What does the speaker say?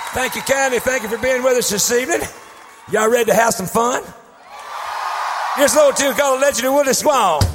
Thank you kindly. Thank you for being with us this evening. Y'all ready to have some fun? Here's a little tune called Legend of Willie Swan.